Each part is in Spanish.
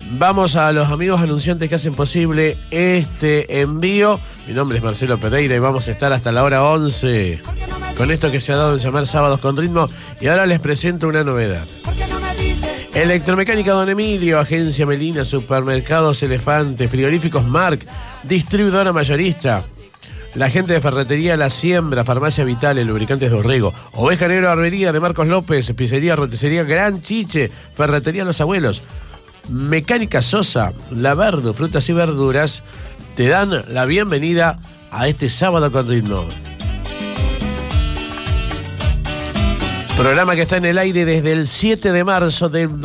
Vamos a los amigos anunciantes que hacen posible este envío. Mi nombre es Marcelo Pereira y vamos a estar hasta la hora 11 con esto que se ha dado en llamar Sábados con Ritmo. Y ahora les presento una novedad. Electromecánica Don Emilio, Agencia Melina, Supermercados Elefante, Frigoríficos Marc, Distribuidora Mayorista, la gente de Ferretería La Siembra, Farmacia Vital, Lubricantes de Orrego, Oveja Negra Barbería de Marcos López, Pizzería Roticería Gran Chiche, Ferretería Los Abuelos, Mecánica Sosa, Laverdo, Frutas y Verduras, te dan la bienvenida a este Sábado con Ritmo. Programa que está en el aire desde el 7 de marzo del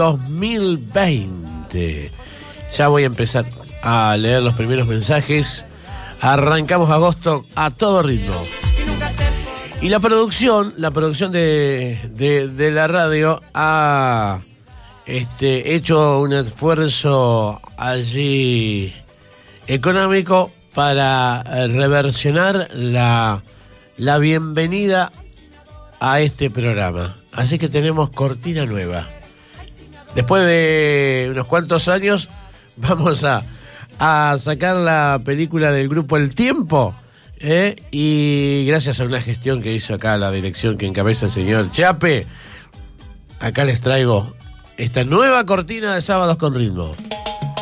2020. Ya voy a empezar a leer los primeros mensajes. Arrancamos agosto a todo ritmo. Y la producción de la radio ha hecho un esfuerzo allí económico para reversionar la bienvenida a este programa. Así que tenemos cortina nueva. Después de unos cuantos años vamos a sacar la película del grupo El Tiempo, y gracias a una gestión que hizo acá la dirección que encabeza el señor Chape, acá les traigo esta nueva cortina de Sábados con Ritmo.